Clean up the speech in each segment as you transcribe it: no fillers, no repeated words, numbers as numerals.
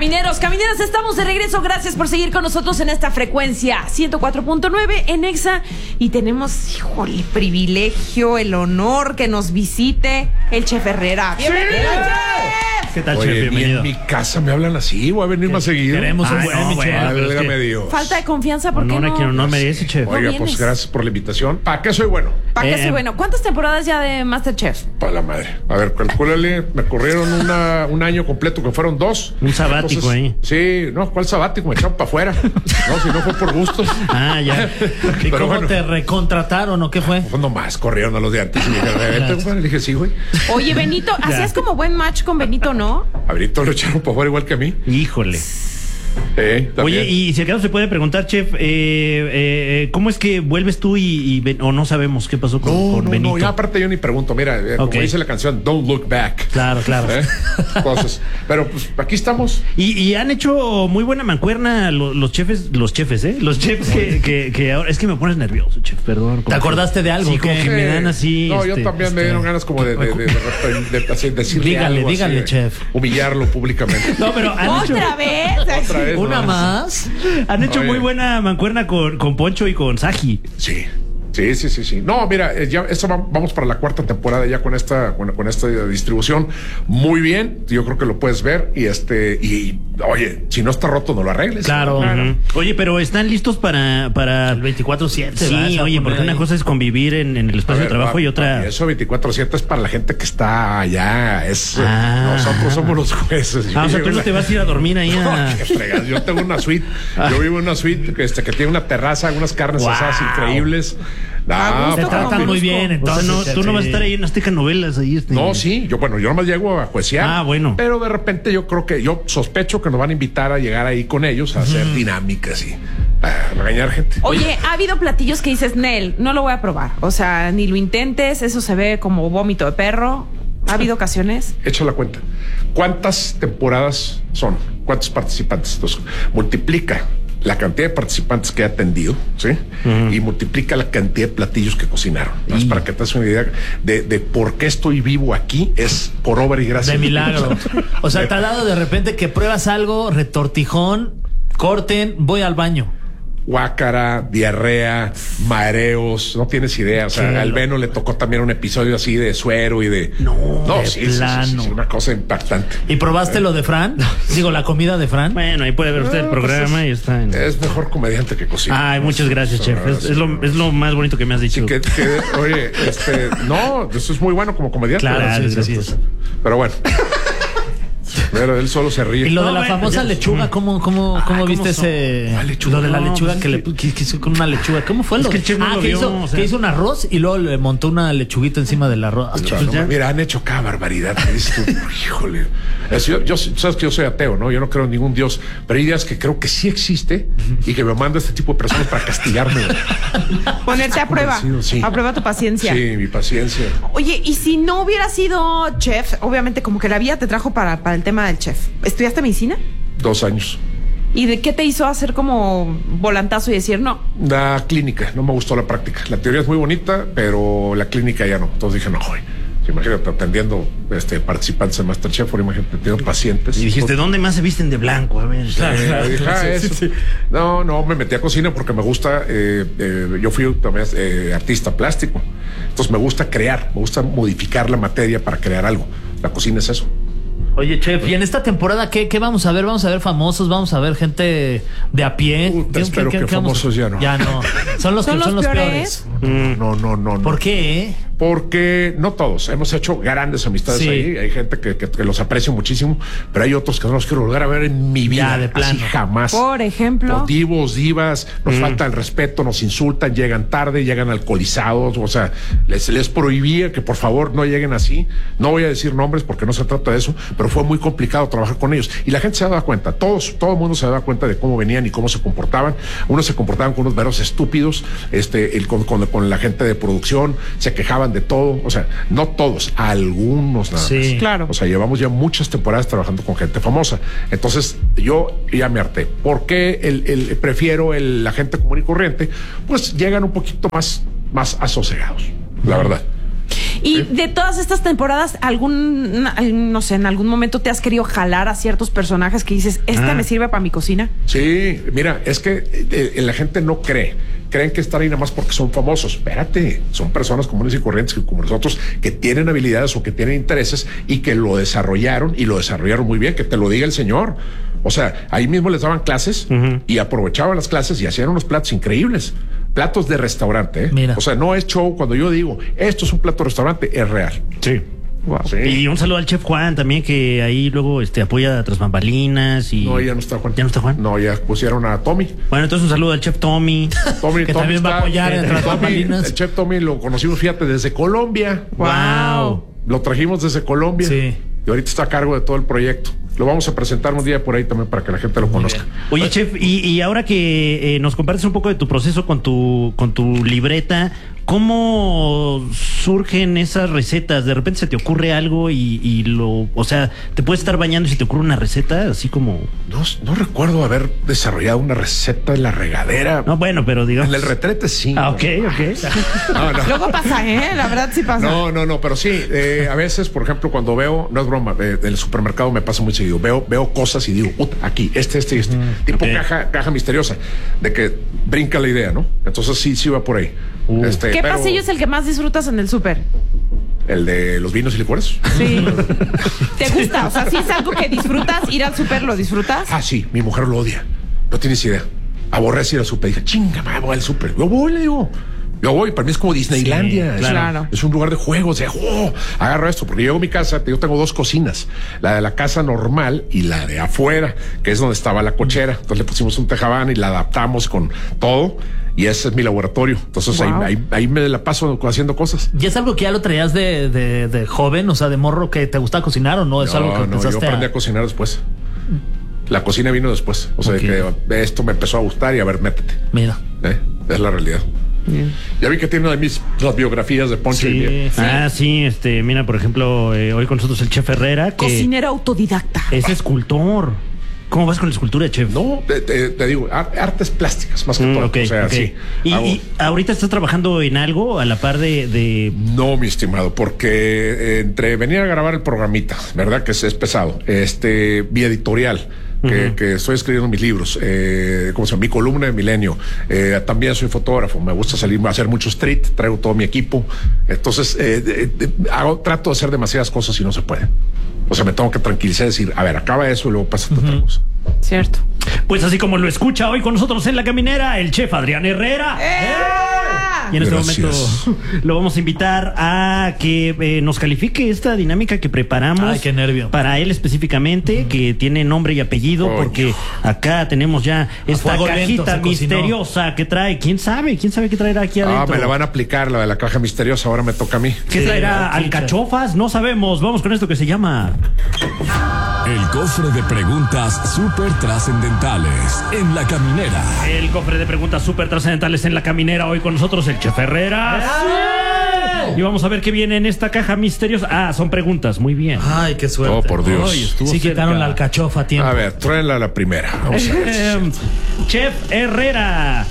Camineros, estamos de regreso. Gracias por seguir con nosotros en esta frecuencia 104.9 en Exa. Y tenemos, híjole, el privilegio, el honor que nos visite el Chef Herrera. ¡Bienvenido, Chef! ¿Qué tal, Oye, Chef? Bienvenido. En mi casa me hablan así, voy a venir más seguido. Queremos un buen Chef. Válgame Dios. Falta de confianza, ¿por qué Honor a quien honor merece, Chef. No Oiga, vienes. pues gracias por la invitación. ¿Para qué soy bueno? ¿Para qué soy bueno? ¿Cuántas temporadas ya de MasterChef? Para la madre. A ver, calcúlale, me corrieron un año completo, que fueron 2. Un sabático ahí. Sí, no, ¿cuál sabático? Me echaron para afuera. No, si no fue por gusto. Ah, ya. ¿Y Pero cómo bueno. te recontrataron o qué fue? Pues nomás corrieron a los de antes y me dijeron, vete, compadre. Le dije, sí, güey. Oye, Benito, hacías como buen match con Benito, ¿no? A Benito lo echaron para afuera igual que a mí. Híjole. También. Oye, y si acaso se puede preguntar, Chef, ¿cómo es que vuelves tú o no sabemos qué pasó con Benito? No, ya aparte yo ni pregunto. Mira, Ok. como dice la canción, Don't Look Back. Claro, claro. Cosas. Pero pues aquí estamos. Y han hecho muy buena mancuerna los chefs, ¿eh? Los chefs que ahora... Es que me pones nervioso, Chef, perdón. ¿Te acordaste de algo? Sí, como ¿Qué? que me dan así... No, yo también me dieron ganas como de así, decirle Dígale, algo, dígale, así, chef. Humillarlo públicamente. No, pero han hecho... ¿Otra vez? Otra vez, ¿Una no. más? Han hecho Oye. muy buena mancuerna con Poncho y con Saji. Sí. Sí. No, mira, ya vamos para la 4ª temporada ya con esta distribución. Muy bien, yo creo que lo puedes ver y oye, si no está roto no lo arregles. Claro. Ujú. Oye, pero ¿están listos para El 24/7. Sí, oye, porque una cosa es convivir en el espacio de trabajo y otra... Eso 24/7 es para la gente que está allá. Nosotros somos los jueces. o sea, tú no te vas a ir a dormir ahí a... No, qué fregas. Yo tengo una suite. Yo vivo en una suite que tiene una terraza, unas carnes Wow. asadas increíbles. Te gusto, tratan muy bien, O sea, entonces. tú no vas a estar ahí en Azteca Novelas ahí. No, sí, yo nomás llego a juecear. Ah, bueno. Pero de repente yo sospecho que nos van a invitar a llegar ahí con ellos a hacer dinámicas y a regañar gente. Oye, ha habido platillos que dices, Nel, no lo voy a probar. O sea, ni lo intentes, eso se ve como vómito de perro. ¿Ha habido ocasiones? Echa la cuenta. ¿Cuántas temporadas son? ¿Cuántos participantes? Entonces, multiplica la cantidad de participantes que he atendido, ¿sí? Y multiplica la cantidad de platillos que cocinaron. Entonces, para que te des una idea de por qué estoy vivo aquí, es por obra y gracia De milagro. O sea, te ha dado de repente que pruebas algo, retortijón, corten, voy al baño. Guácara, diarrea, mareos, no tienes idea. O sea, al Beno le tocó también un episodio así de suero y de... de sí, plano. una cosa impactante. ¿Y probaste lo de Fran? Digo, la comida de Fran. Bueno, ahí puede ver usted el programa y está en... Es mejor comediante que cocina. Ay, muchas gracias, Chef. Es lo más bonito que me has dicho. Oye, no, eso es muy bueno como comediante. Claro, ¿verdad? sí, así es. Pero bueno. Pero él solo se ríe. Y lo de No, la bueno, famosa ya- lechuga, ¿cómo viste ese? ¿Cuál lechuga? Lo de la No, lechuga pues que hizo con una lechuga. ¿Cómo fue Es lo que el chef no lo que vio, hizo, o sea. que hizo un arroz y luego le montó una lechuguita encima del arroz. No, ya. mira, han hecho cada barbaridad. Que dices tú, híjole. Yo sabes que yo soy ateo, ¿no? Yo no creo en ningún Dios. Pero hay días que creo que sí existe y que me manda este tipo de personas para castigarme. Ponerte a prueba. convencido, sí. A prueba tu paciencia. Sí, mi paciencia. Oye, y si no hubiera sido chef, obviamente como que la vida te trajo para el tema del chef. ¿Estudiaste medicina? 2 años. ¿Y de qué te hizo hacer como volantazo y decir no? La clínica, no me gustó la práctica. La teoría es muy bonita, pero la clínica ya no. Entonces dije, no, joder. Imagínate atendiendo participantes de MasterChef, imagínate atendiendo pacientes. Y dijiste, ¿dónde más se visten de blanco? A ver. Dije, eso. No, me metí a cocina porque me gusta, yo fui también artista plástico. Entonces me gusta crear, me gusta modificar la materia para crear algo. La cocina es eso. Oye, chef, ¿y en esta temporada qué vamos a ver? ¿Vamos a ver famosos? ¿Vamos a ver gente de a pie? Puta, espero que vamos a- famosos ya no. Ya no. Son los peores. No. ¿Por qué? Porque no todos. Hemos hecho grandes amistades Sí. ahí. Hay gente que los aprecio muchísimo, pero hay otros que no los quiero volver a ver en mi vida. Ya, de plano. Así jamás. Por ejemplo. Por divos, divas, nos falta el respeto, nos insultan, llegan tarde, llegan alcoholizados. O sea, les prohibía que por favor no lleguen así. No voy a decir nombres porque no se trata de eso, pero fue muy complicado trabajar con ellos. Y la gente se daba cuenta, todo el mundo se daba cuenta de cómo venían y cómo se comportaban. Unos se comportaban con unos veros estúpidos, con la gente de producción, se quejaban de todo. O sea, no todos, algunos nada Sí. más. Claro. O sea, llevamos ya muchas temporadas trabajando con gente famosa. Entonces, yo ya me harté. ¿Por qué prefiero la gente común y corriente? Pues llegan un poquito más asossegados, la verdad. Y de todas estas temporadas, no sé, en algún momento te has querido jalar a ciertos personajes que dices, me sirve para mi cocina. Sí, mira, es que la gente no creen que están ahí nada más porque son famosos. Espérate, son personas comunes y corrientes como nosotros que tienen habilidades o que tienen intereses y que lo desarrollaron y lo desarrollaron muy bien, que te lo diga el señor. O sea, ahí mismo les daban clases y aprovechaban las clases y hacían unos platos increíbles. Platos de restaurante, ¿eh? Mira. O sea, no es show. Cuando yo digo, esto es un plato de restaurante, es real. Sí. Wow. Sí. Y un saludo al chef Juan también, que ahí luego apoya tras bambalinas y... No, ya no está Juan. ¿Ya no está Juan? No, ya pusieron a Tommy. Bueno, entonces un saludo al chef Tommy. Tommy Que también va a apoyar en Tras Tommy, Bambalinas. el chef Tommy lo conocimos, fíjate, desde Colombia. Wow. Lo trajimos desde Colombia. Sí. Y ahorita está a cargo de todo el proyecto. Lo vamos a presentar un día por ahí también para que la gente lo conozca. Oye, chef, y ahora que nos compartes un poco de tu proceso con tu libreta, ¿cómo surgen esas recetas? De repente se te ocurre algo o sea, te puedes estar bañando y se te ocurre una receta, así como... No recuerdo haber desarrollado una receta en la regadera. No, bueno, pero digamos... En el retrete sí. Ah, ok. No. Luego pasa, la verdad sí pasa. No, pero sí, a veces, por ejemplo, cuando veo, no es broma, del supermercado me pasa muy seguido, veo cosas y digo, aquí, este, tipo okay. caja misteriosa, de que brinca la idea, ¿no? Entonces sí va por ahí. ¿Qué pasillo es el que más disfrutas en el súper? El de los vinos y licores. Sí. ¿Te gusta? O sea, si es algo que disfrutas, ir al súper, ¿lo disfrutas? Ah, sí, mi mujer lo odia. No tienes idea. Aborrece ir al súper. Dije, chinga, voy al súper. Yo voy, le digo. Yo voy, para mí es como Disneylandia. Sí, claro. Es un lugar de juegos. Agarro esto, porque llego a mi casa, yo tengo dos cocinas, la de la casa normal y la de afuera, que es donde estaba la cochera. Entonces le pusimos un tejabán y la adaptamos con todo. Y ese es mi laboratorio. Entonces Wow. ahí me la paso haciendo cosas. ¿Y es algo que ya lo traías de joven, o sea, de morro, que te gusta cocinar o no? Es algo que yo empezaste aprendí a cocinar después. La cocina vino después. O sea, Ok. que esto me empezó a gustar y a ver, métete. Mira. Es la realidad. Ya vi que tiene una de las biografías de Poncho y Mía. Sí. Mira, por ejemplo, hoy con nosotros el chef Herrera, que Cocinero autodidacta. es escultor. ¿Cómo vas con la escultura, chef? No, te digo, artes plásticas más que todo. Ok, o sea, ok. sí. ¿Y ahorita estás trabajando en algo a la par de... No, mi estimado, porque entre venir a grabar el programita, ¿verdad? Que es pesado. Vía editorial. Que estoy escribiendo mis libros, ¿cómo se llama? Mi columna de Milenio. También soy fotógrafo, me gusta salir a hacer mucho street, traigo todo mi equipo. Entonces, trato de hacer demasiadas cosas y no se puede. O sea, me tengo que tranquilizar y decir, a ver, acaba eso y luego pasa otra cosa. Cierto. Pues así como lo escucha hoy con nosotros en La Caminera, el chef Adrián Herrera. Y en Gracias. este momento lo vamos a invitar a que nos califique esta dinámica que preparamos. Ay, qué nervio. Para él específicamente, que tiene nombre y apellido, Coño. porque acá tenemos ya esta fuego lento cajita se cocinó. misteriosa que trae. ¿Quién sabe qué traerá aquí adentro? Me la van a aplicar, la de la caja misteriosa, ahora me toca a mí. ¿Qué Sí, traerá? la chicha. ¿Alcachofas? No sabemos. Vamos con esto que se llama... El cofre de preguntas súper trascendentales en La Caminera. El cofre de preguntas súper trascendentales en La Caminera. Hoy con nosotros el chef Herrera. Y vamos a ver qué viene en esta caja misteriosa. Son preguntas. Muy bien. Ay, qué suerte. Oh, por Dios. Ay, estuvo Sí cerca. quitaron la alcachofa a tiempo. A ver, tráela la primera. Vamos a ver. Chef Herrera,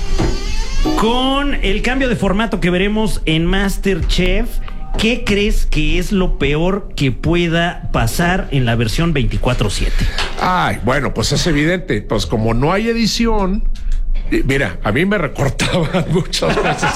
con el cambio de formato que veremos en MasterChef, ¿qué crees que es lo peor que pueda pasar en la versión 24/7? Ay, bueno, pues es evidente. Pues como no hay edición, mira, a mí me recortaban muchas veces.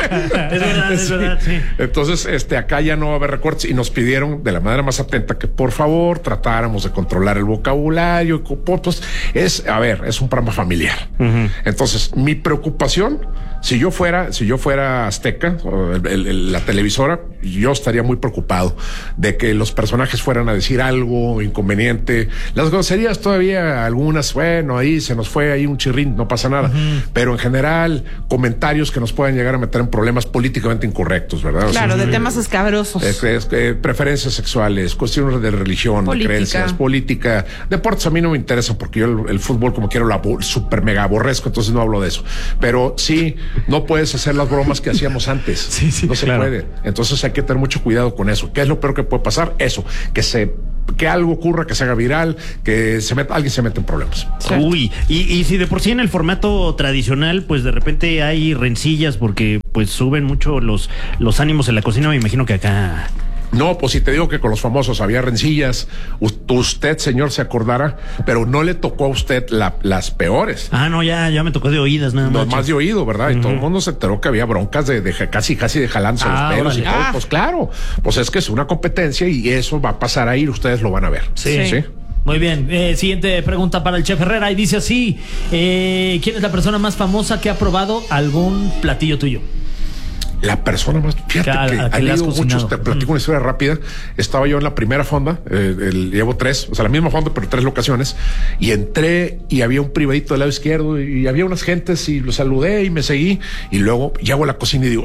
Es verdad, sí. Entonces, acá ya no va a haber recortes y nos pidieron de la manera más atenta que por favor tratáramos de controlar el vocabulario. Pues es un programa familiar. Entonces, mi preocupación, si yo fuera Azteca, o la televisora, yo estaría muy preocupado de que los personajes fueran a decir algo inconveniente. Las groserías todavía algunas, bueno, ahí se nos fue ahí un chirrín, no pasa nada. Pero en general, comentarios que nos puedan llegar a meter en problemas políticamente incorrectos, ¿verdad? O sea, Claro, de temas escabrosos. preferencias sexuales, cuestiones de religión, Política. de creencias, política, deportes a mí no me interesan porque yo el fútbol como quiero super mega aborrezco, entonces no hablo de eso. Pero sí, no puedes hacer las bromas que hacíamos antes. Sí, no se claro. puede. Entonces hay que tener mucho cuidado con eso. ¿Qué es lo peor que puede pasar? Eso, que se que algo ocurra, que se haga viral, que alguien se mete en problemas. Cierto. Uy, y si de por sí en el formato tradicional, pues de repente hay rencillas porque pues suben mucho los ánimos en la cocina, me imagino que acá... No, pues si te digo que con los famosos había rencillas, usted, señor, se acordará, pero no le tocó a usted las peores. Ah, no, ya me tocó de oídas nada No, más. más de oído, ¿verdad? Y todo el mundo se enteró que había broncas de casi de jalándose los pelos y todo. Pues claro, pues es que es una competencia y eso va a pasar ahí, ustedes lo van a ver. Sí. Muy bien, siguiente pregunta para el Chef Herrera y dice así, ¿quién es la persona más famosa que ha probado algún platillo tuyo? La persona más, fíjate que han leído muchos, te platico una historia rápida. Estaba yo en la primera fonda, llevo 3, o sea, la misma fonda, pero 3 locaciones, y entré y había un privadito del lado izquierdo y había unas gentes y los saludé y me seguí, y luego llego a la cocina y digo,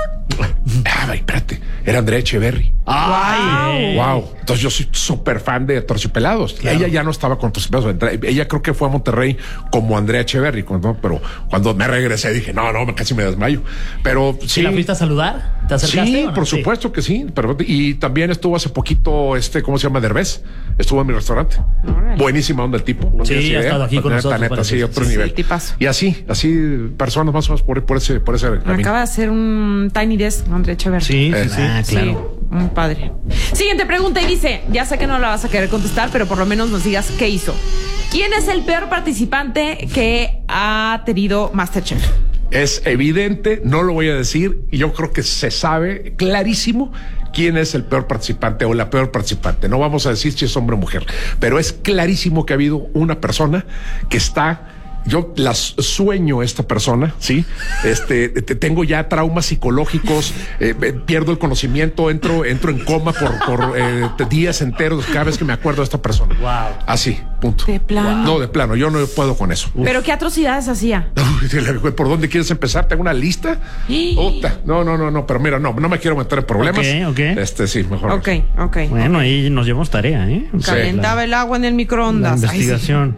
espérate, era Andrea Echeverry. ¡Ay! Wow. Entonces yo soy súper fan de Torcipelados. Claro. Ella ya no estaba con Torcipelados. Ella creo que fue a Monterrey como Andrea Echeverry, ¿no? Pero cuando me regresé dije, no, casi me desmayo. Pero sí. ¿La fuiste a saludar? ¿Te acercaste? Sí, por supuesto que sí. Pero, y también estuvo hace poquito, ¿cómo se llama? Derbez. Estuvo en mi restaurante. Buenísima onda el tipo. No sí, ha estado aquí con nosotros. Neta, sí, otro nivel. Tipazo. Y así, personas más o menos por ese camino. Acaba de hacer un Tiny Desk, Andrea Echeverry. Sí, claro. Sí, muy padre. Siguiente pregunta y dice, ya sé que no la vas a querer contestar, pero por lo menos nos digas qué hizo. ¿Quién es el peor participante que ha tenido MasterChef? Es evidente, no lo voy a decir, y yo creo que se sabe clarísimo quién es el peor participante o la peor participante. No vamos a decir si es hombre o mujer, pero es clarísimo que ha habido una persona que está... Yo sueño esta persona, ¿sí? Tengo ya traumas psicológicos, pierdo el conocimiento, entro en coma por días enteros cada vez que me acuerdo de esta persona. Wow. Así, punto. De plano. No, de plano, yo no puedo con eso. ¿Pero qué atrocidades hacía? ¿Por dónde quieres empezar? ¿Tengo una lista? No, pero mira, no me quiero meter en problemas. Ok. Sí, mejor. Ok. Bueno, ahí nos llevamos tarea, ¿eh? Calentaba el agua en el microondas. La investigación.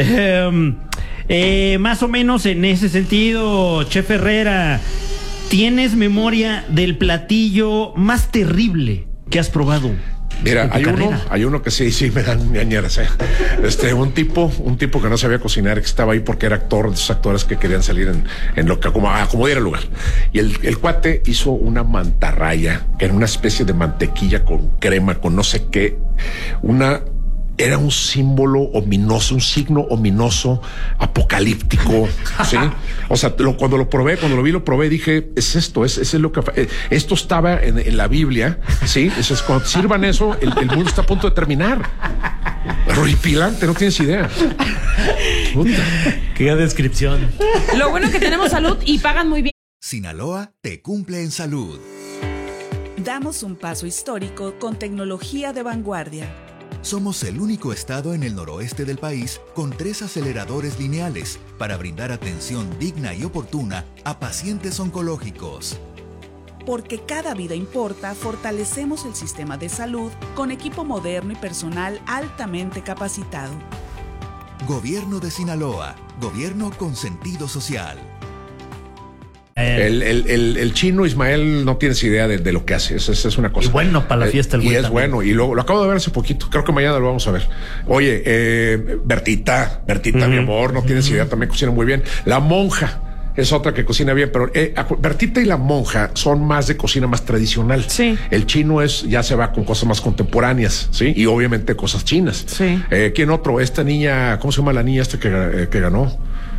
Más o menos en ese sentido, Chef Herrera, ¿tienes memoria del platillo más terrible que has probado? Mira, hay uno que sí me dan ñañeras, un tipo que no sabía cocinar, que estaba ahí porque era actor, de esos actores que querían salir en lo que como era el lugar. Y el cuate hizo una mantarraya, que era una especie de mantequilla con crema, con no sé qué, era un símbolo ominoso, un signo ominoso, apocalíptico, ¿sí? O sea, cuando lo probé, dije, es esto, es lo que... esto estaba en la Biblia, ¿sí? Entonces, cuando te sirvan eso, el mundo está a punto de terminar. Horripilante, no tienes idea. Puta. Qué descripción. Lo bueno es que tenemos salud y pagan muy bien. Sinaloa te cumple en salud. Damos un paso histórico con tecnología de vanguardia. Somos el único estado en el noroeste del país con 3 aceleradores lineales para brindar atención digna y oportuna a pacientes oncológicos. Porque cada vida importa, fortalecemos el sistema de salud con equipo moderno y personal altamente capacitado. Gobierno de Sinaloa, gobierno con sentido social. El chino Ismael no tienes idea de lo que hace. Es una cosa. Y bueno para la fiesta el güey. Y es también. bueno. Y lo acabo de ver hace poquito. Creo que mañana lo vamos a ver. Oye, Bertita, mi amor, no tienes idea, también cocina muy bien. La Monja es otra que cocina bien, pero Bertita y La Monja son más de cocina más tradicional. Sí. El chino ya se va con cosas más contemporáneas, ¿sí? Y obviamente cosas chinas. Sí. ¿Quién otro? Esta niña, ¿cómo se llama la niña que ganó?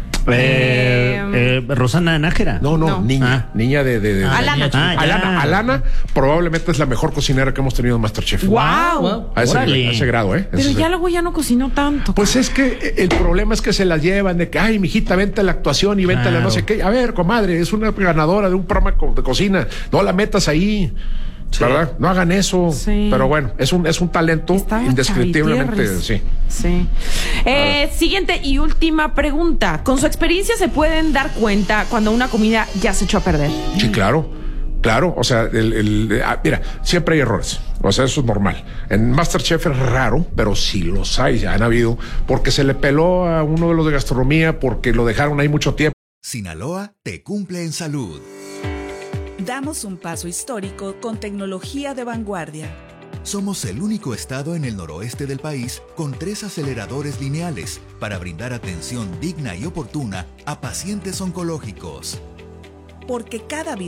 Rosana Nájera. No, niña. Niña de Alana. Alana probablemente es la mejor cocinera que hemos tenido en MasterChef. ¡Wow! A ese grado, Pero ya luego ya no cocinó tanto. Pues es que el problema es que se las llevan de que, ay, mijita, vente a la actuación y vente a la no sé qué. A ver, comadre, es una ganadora de un programa de cocina. No la metas ahí. Sí. ¿Verdad? No hagan eso. Sí. Pero bueno, es un talento indescriptiblemente. Sí. Siguiente y última pregunta. Con su experiencia se pueden dar cuenta cuando una comida ya se echó a perder. Sí, claro. O sea, mira, siempre hay errores. O sea, eso es normal. En MasterChef es raro, pero sí los hay, ya han habido, porque se le peló a uno de los de gastronomía, porque lo dejaron ahí mucho tiempo. Sinaloa te cumple en salud. Damos un paso histórico con tecnología de vanguardia. Somos el único estado en el noroeste del país con 3 aceleradores lineales para brindar atención digna y oportuna a pacientes oncológicos. Porque cada vida